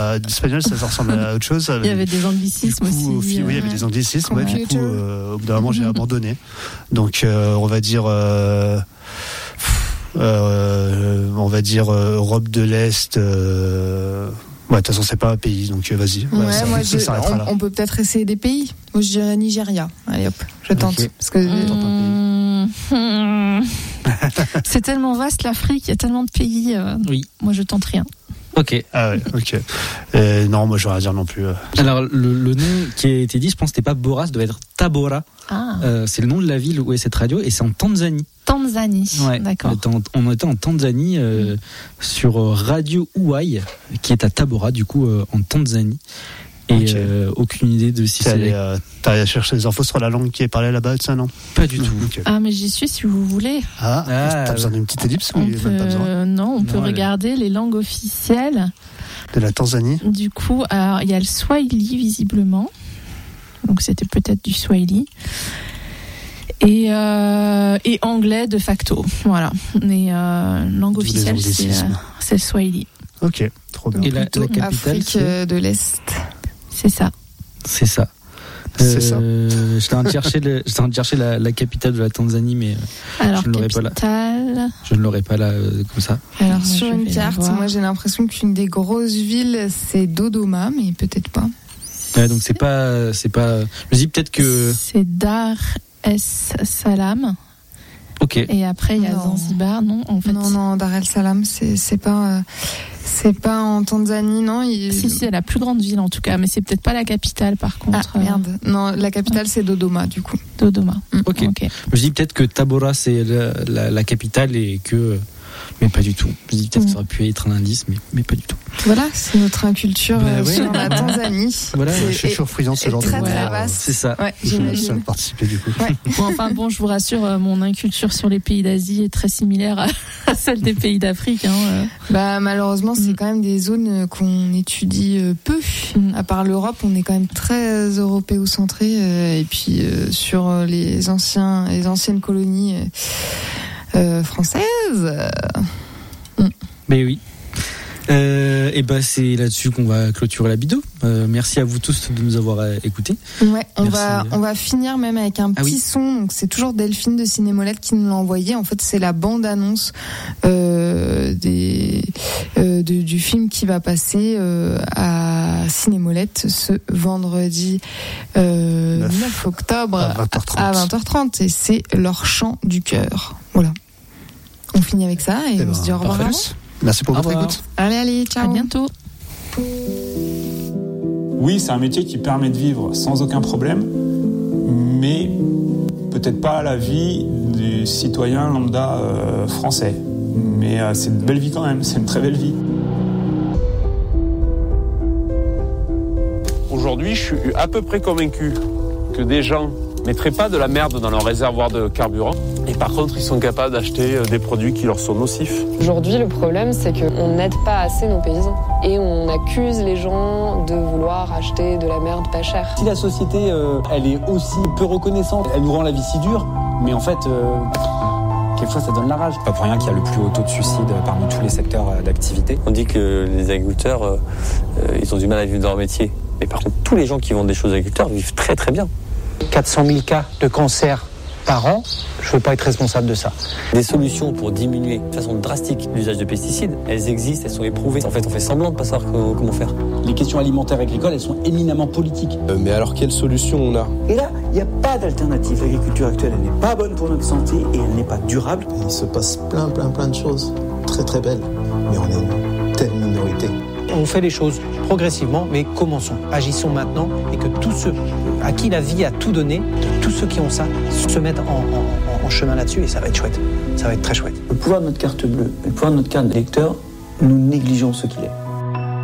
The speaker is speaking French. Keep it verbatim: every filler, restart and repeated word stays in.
à l'espagnol, ça ressemble à autre chose. Il y avait des anglicismes du coup, aussi. Oui, il y avait des anglicismes. Ouais, du coup, euh, au bout d'un moment, j'ai abandonné. Donc, euh, on va dire, euh, euh, on va dire euh, Europe de l'Est. Euh, ouais, de toute façon, c'est pas un pays, donc euh, vas-y. Ouais, voilà, ça, moi, ça je, s'arrêtera on, là. on peut peut-être essayer des pays. Moi, je dirais Nigeria. Allez hop, je tente. Okay. Parce que Mmh, mmh. C'est tellement vaste l'Afrique, il y a tellement de pays. Euh, oui. Moi, je tente rien. Ok. Ah ouais, ok. Euh, non, moi, je vais rien dire non plus. Euh. Alors, le, le nom qui a été dit, je pense que c'était pas Bora, ça doit être Tabora. Ah. Euh, c'est le nom de la ville où est cette radio et c'est en Tanzanie. Tanzanie, ouais, d'accord. On était en Tanzanie euh, mmh. sur Radio Uai, qui est à Tabora, du coup, euh, en Tanzanie. Et okay. euh, aucune idée de si t'as c'est. Allé, euh, t'as allé chercher des infos sur la langue qui est parlée là-bas, ça, non? Pas du tout. Okay. Ah, mais j'y suis si vous voulez. Ah, ah t'as besoin d'une petite ellipse ou peut, même pas besoin? Non, on non, peut allez. regarder les langues officielles. De la Tanzanie. Du coup, alors, il y a le Swahili, visiblement. Donc, c'était peut-être du Swahili. Et, euh, et anglais de facto. Voilà. Mais euh, langue Tous officielle, c'est, euh, c'est le Swahili. Ok, trop bien. Et la, la capitale, Afrique c'est... de l'Est. C'est ça. C'est ça. C'est euh, ça. J'étais en train de chercher, le, j'étais en train de chercher la, la capitale de la Tanzanie, mais alors, je ne l'aurais pas là. Je ne l'aurais pas là euh, comme ça. Alors moi, sur une carte, moi j'ai l'impression qu'une des grosses villes c'est Dodoma, mais peut-être pas. Ouais, donc c'est pas, c'est pas. Je me dis peut-être que. C'est Dar es Salaam. Ok. Et après il y a non. Zanzibar, non en fait. Non non, Dar es Salaam, c'est c'est pas. Euh... C'est pas en Tanzanie, non il... Si, c'est la plus grande ville en tout cas, mais c'est peut-être pas la capitale par contre. Ah, merde. Non, la capitale c'est Dodoma du coup. Dodoma. Mm. Ok. okay. Je dis peut-être que Tabora c'est la, la, la capitale et que. Mais pas du tout. Je dis peut-être mm. que ça aurait pu être un indice, mais, mais pas du tout. Voilà, c'est notre inculture bah, euh, ouais. sur la Tanzanie. Voilà, je suis toujours friand de ce genre très, de très voilà. vaste. C'est ça. Ouais, j'imagine. Je participer du coup. Ouais. Bon, enfin bon, je vous rassure, euh, mon inculture sur les pays d'Asie est très similaire à, à celle des pays d'Afrique. Hein, euh. Bah malheureusement, c'est mm. quand même des zones qu'on étudie euh, peu. Mm. À part l'Europe, on est quand même très européocentré. Euh, et puis euh, sur les anciens, les anciennes colonies euh, françaises. Euh, Mais oui. Euh, et ben c'est là-dessus qu'on va clôturer la bidou. Euh, merci à vous tous de nous avoir euh, écoutés. Ouais, on merci. va on va finir même avec un petit ah oui. son. Donc c'est toujours Delphine de Cinémolette qui nous l'a envoyé. En fait, c'est la bande annonce euh, des euh, de, du film qui va passer euh, à Cinémolette ce vendredi euh, neuf octobre à vingt heures trente. À vingt heures trente et c'est Leur chant du cœur. Voilà. On finit avec ça et, et on ben, se dit au revoir. Merci pour votre écoute. Allez, allez, ciao. À bientôt. Oui, c'est un métier qui permet de vivre sans aucun problème, mais peut-être pas la vie du citoyen lambda euh, français. Mais euh, c'est une belle vie quand même, c'est une très belle vie. Aujourd'hui, je suis à peu près convaincu que des gens mettraient pas de la merde dans leur réservoir de carburant. Et par contre, ils sont capables d'acheter des produits qui leur sont nocifs. Aujourd'hui, le problème, c'est qu'on n'aide pas assez nos paysans. Et on accuse les gens de vouloir acheter de la merde pas chère. Si la société, euh, elle est aussi peu reconnaissante, elle nous rend la vie si dure, mais en fait, euh, quelquefois, ça donne la rage. Pas pour rien qu'il y a le plus haut taux de suicide parmi tous les secteurs d'activité. On dit que les agriculteurs, euh, ils ont du mal à vivre de leur métier. Mais par contre, tous les gens qui vendent des choses aux agriculteurs vivent très très bien. quatre cent mille cas de cancer par an, je ne veux pas être responsable de ça. Des solutions pour diminuer de façon drastique l'usage de pesticides, elles existent, elles sont éprouvées. En fait, on fait semblant de ne pas savoir comment faire. Les questions alimentaires agricoles, elles sont éminemment politiques. Euh, mais alors, quelle solution on a ? Et là, il n'y a pas d'alternative. L'agriculture actuelle, elle n'est pas bonne pour notre santé et elle n'est pas durable. Il se passe plein, plein, plein de choses très, très belles. Mais on est une telle minorité. On fait les choses progressivement, mais commençons. Agissons maintenant et que tous ceux à qui la vie a tout donné, tous ceux qui ont ça, se mettent en, en, en chemin là-dessus et ça va être chouette. Ça va être très chouette. Le pouvoir de notre carte bleue, le pouvoir de notre carte d'électeur, nous négligeons ce qu'il est.